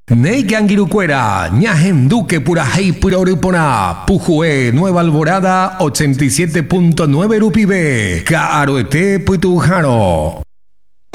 Neigangirucuera, Ñajenduque Purajei Purorupona, Pujue, Nueva Alborada, 87.9 Rupibe, Caroete Puitujano.